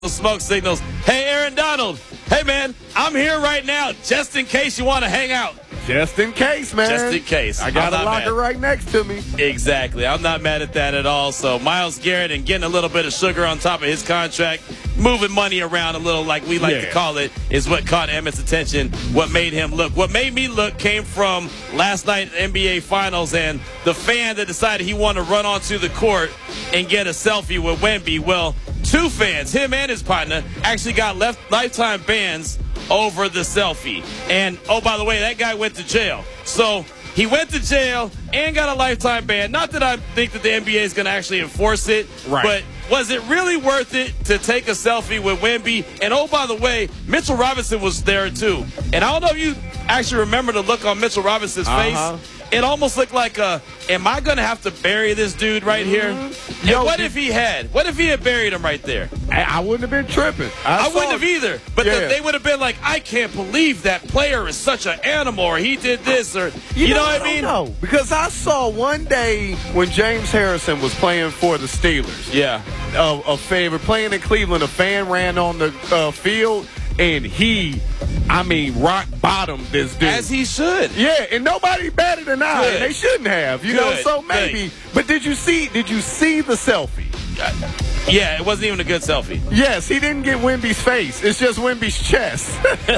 smoke signals. Hey, Aaron Donald. Hey, man, I'm here right now just in case you want to hang out. Just in case, man. Just in case. I got a locker right next to me. Exactly. I'm not mad at that at all. So Myles Garrett and getting a little bit of sugar on top of his contract, moving money around a little like we like to call it, is what caught Emmett's attention, what made him look. What made me look came from last night NBA Finals and the fan that decided he wanted to run onto the court and get a selfie with Wemby. Well, two fans, him and his partner, actually got lifetime bans over the selfie. And, oh, by the way, that guy went to jail. So he went to jail and got a lifetime ban. Not that I think that the NBA is going to actually enforce it, but was it really worth it to take a selfie with Wemby? And, oh, by the way, Mitchell Robinson was there, too. And I don't know if you actually remember the look on Mitchell Robinson's face. It almost looked like am I going to have to bury this dude right here? And what if he had buried him right there? I wouldn't have been tripping. I wouldn't have either. But they would have been like, I can't believe that player is such an animal, or he did this, or you know what I mean? No, because I saw one day when James Harrison was playing for the Steelers. Yeah. A favorite playing in Cleveland, a fan ran on the field, and rock bottomed this dude. As he should. Yeah, and nobody batted an eye. And they shouldn't have, you know, so maybe. Good. But did you see the selfie? Yeah, it wasn't even a good selfie. Yes, he didn't get Wemby's face. It's just Wemby's chest.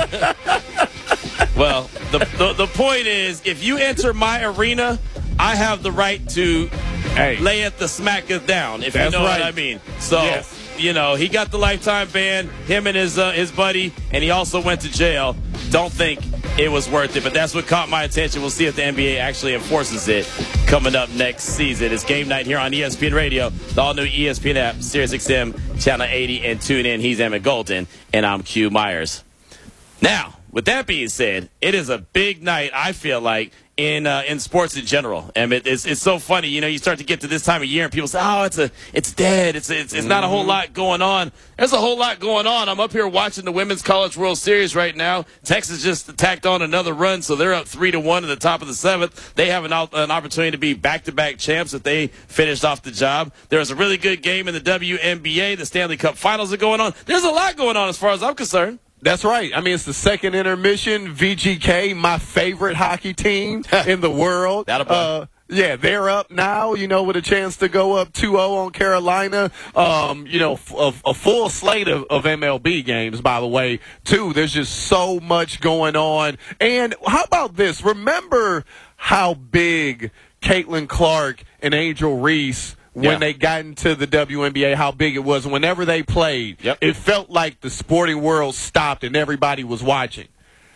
Well, the point is, if you enter my arena, I have the right to lay at the smackers down, if you know what I mean. So, you know, he got the lifetime ban, him and his buddy, and he also went to jail. Don't think it was worth it, but that's what caught my attention. We'll see if the NBA actually enforces it coming up next season. It's game night here on ESPN Radio, the all-new ESPN app, SiriusXM, Channel 80, and tune in. He's Emmett Golden, and I'm Q Myers. Now, with that being said, it is a big night, I feel like, in sports in general. And it's so funny, you know, you start to get to this time of year and people say, oh, it's dead. It's not a whole lot going on. There's a whole lot going on. I'm up here watching the Women's College World Series right now. Texas just tacked on another run, so they're up 3-1 at the top of the seventh. They have an opportunity to be back-to-back champs if they finished off the job. There's a really good game in the WNBA. The Stanley Cup Finals are going on. There's a lot going on as far as I'm concerned. That's right. I mean, it's the second intermission. VGK, my favorite hockey team in the world. Yeah, they're up now, you know, with a chance to go up 2-0 on Carolina. You know, a full slate of MLB games, by the way, too. There's just so much going on. And how about this? Remember how big Caitlin Clark and Angel Reese when they got into the WNBA, how big it was. Whenever they played, it felt like the sporting world stopped and everybody was watching.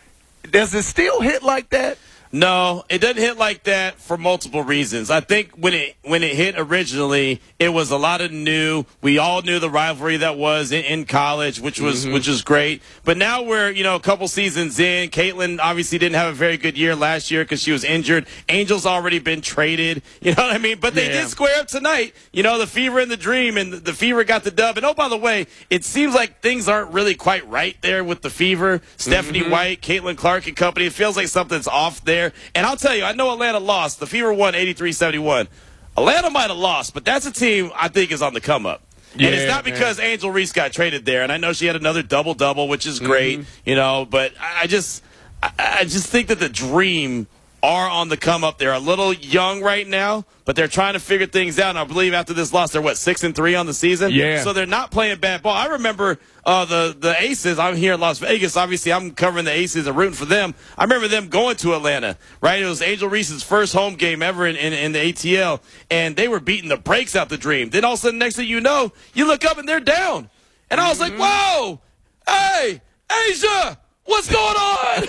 Does it still hit like that? No, it doesn't hit like that for multiple reasons. I think when it hit originally, it was a lot of new. We all knew the rivalry that was in college, which was great. But now we're, you know, a couple seasons in. Caitlin obviously didn't have a very good year last year because she was injured. Angel's already been traded. You know what I mean? But they did square up tonight. You know, the Fever and the Dream, and the Fever got the dub. And oh, by the way, it seems like things aren't really quite right there with the Fever. Stephanie White, Caitlin Clark and company. It feels like something's off there. And I'll tell you, I know Atlanta lost. The Fever won 83-71. Atlanta might have lost, but that's a team I think is on the come up. And it's not because Angel Reese got traded there. And I know she had another double-double, which is great, you know. But I just think that the Dream are on the come up. They're a little young right now, but they're trying to figure things out. And I believe after this loss, they're 6-3 on the season. Yeah. So they're not playing bad ball. I remember the Aces. I'm here in Las Vegas. Obviously, I'm covering the Aces and rooting for them. I remember them going to Atlanta. Right, it was Angel Reese's first home game ever in the ATL, and they were beating the brakes out the Dream. Then all of a sudden, next thing you know, you look up and they're down, and I was like, "Whoa, hey, Asia! What's going on?"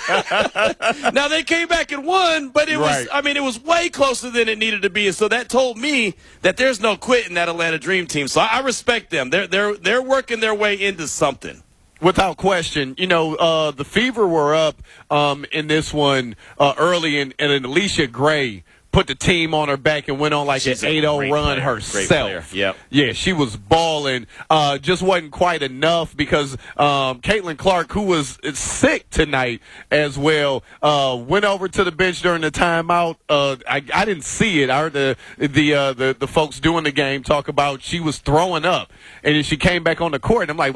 Now, they came back and won, but it was, it was way closer than it needed to be. And so that told me that there's no quit in that Atlanta Dream team. So I respect them. They're working their way into something. Without question. You know, the Fever were up in this one early, and Alicia Gray put the team on her back and went on like She's an 8-0 run herself. Yep. Yeah, she was balling. Just wasn't quite enough because Caitlin Clark, who was sick tonight as well, went over to the bench during the timeout. I didn't see it. I heard the folks doing the game talk about she was throwing up, and then she came back on the court, and I'm like,